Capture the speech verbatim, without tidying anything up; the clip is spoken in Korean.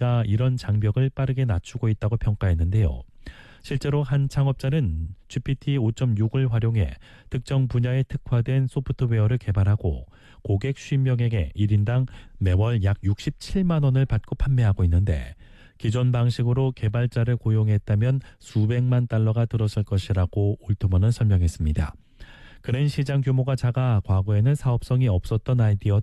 에이아이가 이런 장벽을 빠르게 낮추고 있다고 평가했는데요. 실제로 한 창업자는 지피티 오 점 육을 활용해 특정 분야에 특화된 소프트웨어를 개발하고 고객 오십 명에게 일 인당 매월 약 육십칠만 원을 받고 판매하고 있는데 기존 방식으로 개발자를 고용했다면 수백만 달러가 들었을 것이라고 올트먼은 설명했습니다. 그는 시장 규모가 작아 과거에는 사업성이 없었던 아이디어